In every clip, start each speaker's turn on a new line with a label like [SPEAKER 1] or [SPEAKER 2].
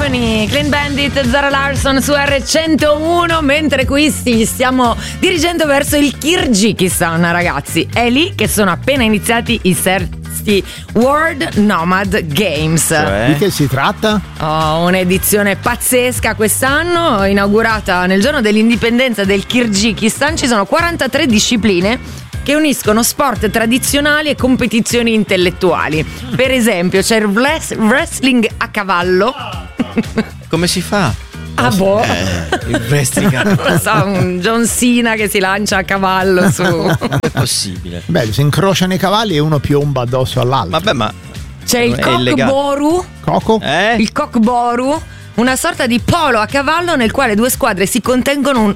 [SPEAKER 1] giovani, Clean Bandit, Zara Larsson su R101, mentre qui ci stiamo dirigendo verso il Kirghizistan, ragazzi. È lì che sono appena iniziati i World Nomad Games.
[SPEAKER 2] Di che si tratta?
[SPEAKER 1] Un'edizione pazzesca quest'anno, inaugurata nel giorno dell'indipendenza del Kirghizistan. Ci sono 43 discipline che uniscono sport tradizionali e competizioni intellettuali. Per esempio c'è il wrestling a cavallo.
[SPEAKER 3] Come si fa? Il wrestling a cavallo.
[SPEAKER 1] Non so, un John Cena che si lancia a cavallo su.
[SPEAKER 3] È possibile.
[SPEAKER 2] Beh, si incrociano i cavalli e uno piomba addosso all'altro.
[SPEAKER 3] Vabbè, ma
[SPEAKER 1] c'è il cockboru.
[SPEAKER 2] Coco?
[SPEAKER 1] Il cockboru, una sorta di polo a cavallo nel quale due squadre si contendono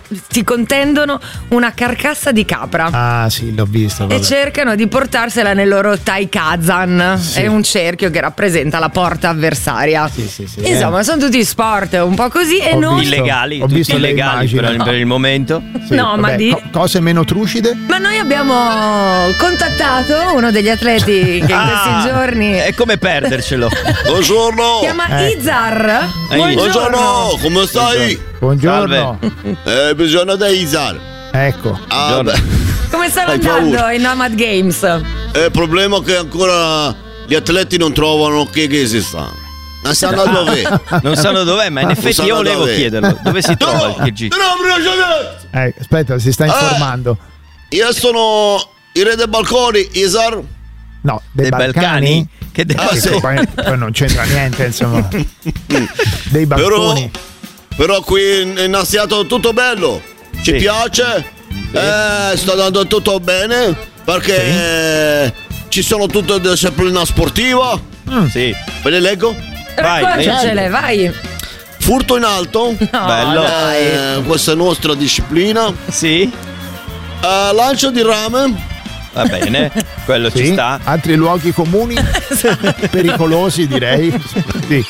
[SPEAKER 1] una carcassa di capra.
[SPEAKER 2] Ah sì, l'ho visto.
[SPEAKER 1] E cercano di portarsela nel loro taikazan. È un cerchio che rappresenta la porta avversaria.
[SPEAKER 2] Sì.
[SPEAKER 1] Insomma, sono tutti sport un po' così e noi
[SPEAKER 3] illegali,
[SPEAKER 2] ho visto
[SPEAKER 3] tutti illegali per il momento.
[SPEAKER 2] Sì,
[SPEAKER 1] no, ma
[SPEAKER 2] cose meno trucide.
[SPEAKER 1] Ma noi abbiamo contattato uno degli atleti che in questi giorni
[SPEAKER 3] è come perdercelo.
[SPEAKER 4] Buongiorno.
[SPEAKER 1] Si chiama Izar.
[SPEAKER 4] Buongiorno, come stai?
[SPEAKER 2] Buongiorno.
[SPEAKER 4] Bisogna da Izar.
[SPEAKER 2] Ecco.
[SPEAKER 1] Come stanno andando i Nomad Games?
[SPEAKER 4] Il problema è che ancora gli atleti non trovano Kirghizistan. Non sanno dov'è.
[SPEAKER 3] Non sanno dov'è, ma in effetti io volevo chiederlo. Dove si trova il Kirghizistan?
[SPEAKER 2] Aspetta, si sta informando.
[SPEAKER 4] Io sono il re dei balconi, Izar.
[SPEAKER 2] No, dei Balcani?
[SPEAKER 3] Che
[SPEAKER 2] poi non c'entra niente, insomma. Dei balconi.
[SPEAKER 4] Però qui in Asiato tutto bello. Ci piace. Sta andando tutto bene. Perché ci sono tutte le discipline sportive.
[SPEAKER 3] Sì.
[SPEAKER 4] Ve le leggo?
[SPEAKER 1] Raccontacele, vai.
[SPEAKER 4] Furto in alto.
[SPEAKER 1] No,
[SPEAKER 3] bello.
[SPEAKER 4] Questa è la nostra disciplina.
[SPEAKER 3] Sì.
[SPEAKER 4] Lancio di rame.
[SPEAKER 3] Va bene, quello ci sta.
[SPEAKER 2] Altri luoghi comuni pericolosi, direi. Sì.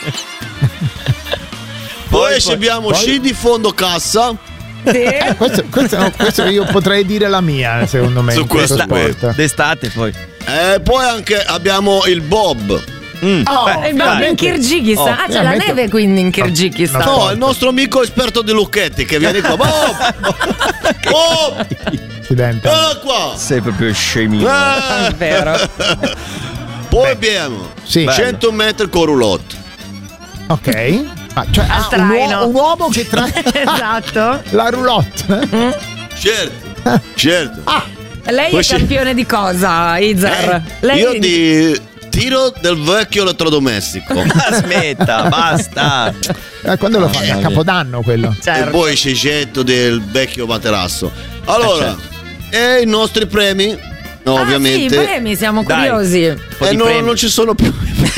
[SPEAKER 4] Poi abbiamo sci di fondo cassa.
[SPEAKER 1] Sì.
[SPEAKER 2] Questo io potrei dire la mia, secondo me.
[SPEAKER 4] Su questo sport.
[SPEAKER 3] D'estate poi.
[SPEAKER 4] Poi anche abbiamo il bob.
[SPEAKER 1] Il bob in Kirghizistan. C'è la neve quindi in Kirghizistan.
[SPEAKER 4] No, il nostro amico esperto di lucchetti che viene qua. Bob! Guarda qua!
[SPEAKER 3] Sei proprio scemino.
[SPEAKER 1] È vero.
[SPEAKER 4] Poi abbiamo 100 metri con roulotte.
[SPEAKER 2] Ok. Cioè un uomo che trae
[SPEAKER 1] esatto.
[SPEAKER 2] La roulotte.
[SPEAKER 4] Certo.
[SPEAKER 1] Lei è campione di cosa, Izar?
[SPEAKER 4] Io di tiro del vecchio elettrodomestico.
[SPEAKER 3] Smetta, basta.
[SPEAKER 2] Quando lo fanno? A Capodanno quello.
[SPEAKER 4] E poi 600 del vecchio materasso. Allora, e i nostri premi? No, ovviamente.
[SPEAKER 1] Sì, i premi, siamo curiosi.
[SPEAKER 4] Non ci sono più.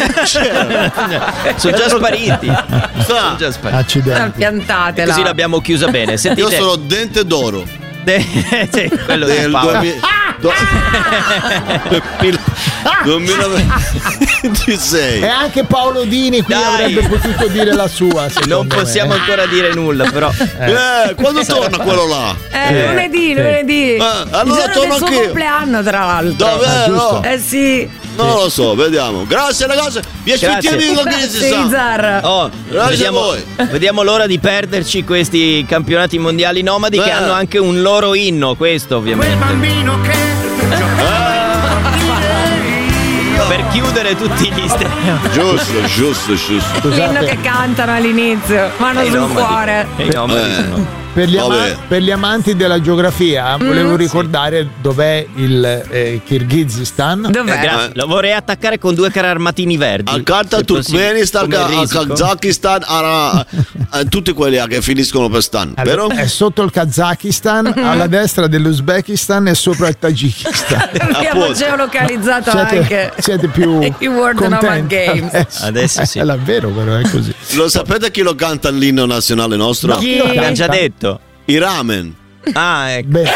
[SPEAKER 3] Sono già spariti.
[SPEAKER 2] Accidenti.
[SPEAKER 1] Piantatela.
[SPEAKER 3] Così l'abbiamo chiusa bene. Sentite.
[SPEAKER 4] Io sono dente d'oro.
[SPEAKER 3] Sì, quello del
[SPEAKER 4] 2026.
[SPEAKER 2] E anche Paolo Dini qui avrebbe potuto dire la sua.
[SPEAKER 3] Non possiamo ancora dire nulla, però.
[SPEAKER 4] Quando torna quello là?
[SPEAKER 1] Lunedì.
[SPEAKER 4] Allora torno
[SPEAKER 1] anche. Il suo compleanno, tra l'altro.
[SPEAKER 4] Davvero?
[SPEAKER 1] Sì.
[SPEAKER 4] Non lo so, vediamo. Grazie ragazzi. Vi aspettiamo con Grazie a voi.
[SPEAKER 3] Vediamo l'ora di perderci questi campionati mondiali nomadi che hanno anche un loro inno, questo ovviamente.
[SPEAKER 5] Quel bambino che
[SPEAKER 3] per chiudere tutti gli
[SPEAKER 4] Giusto.
[SPEAKER 1] L'inno che cantano all'inizio, mano sul cuore.
[SPEAKER 2] Per gli amanti della geografia volevo ricordare dov'è il Kirghizistan.
[SPEAKER 1] Dov'è?
[SPEAKER 3] Lo vorrei attaccare con 2 carri armatini verdi.
[SPEAKER 4] Al carta Turkmenistan, al Kazakistan, tutti quelli che finiscono per stan, vero?
[SPEAKER 2] È sotto il Kazakistan, alla destra dell'Uzbekistan e sopra il Tagikistan.
[SPEAKER 1] Abbiamo geolocalizzato anche
[SPEAKER 2] siete più
[SPEAKER 1] i World Nomad Games.
[SPEAKER 3] Adesso sì.
[SPEAKER 2] È davvero, però è così.
[SPEAKER 4] Lo sapete chi lo canta l'inno nazionale nostro?
[SPEAKER 1] Chi?
[SPEAKER 3] L'abbiamo già detto.
[SPEAKER 4] I ramen.
[SPEAKER 3] Ah, ecco.
[SPEAKER 2] Beh,